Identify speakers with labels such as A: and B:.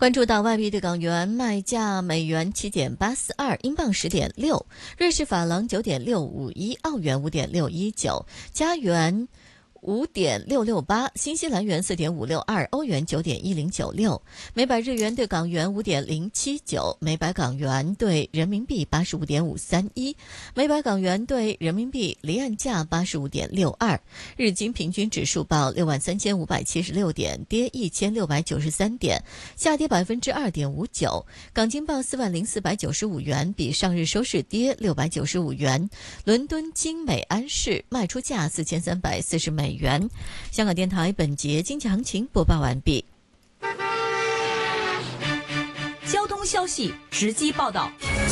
A: 关注到外币对港元卖价：美元7.842，英镑10.6，瑞士法郎9.651，澳元5.619，加元5.668，新西兰元4.562，欧元9.1096，每百日元对港元5.079，每百港元对人民币85.531，每百港元对人民币离岸价85.62。日经平均指数报63,576点，跌1693点，下跌2.59%。港金报40495元，比上日收市跌695元。伦敦金每安士卖出价4340美元。香港电台本节经济行情播报完毕。
B: 交通消息直击报道。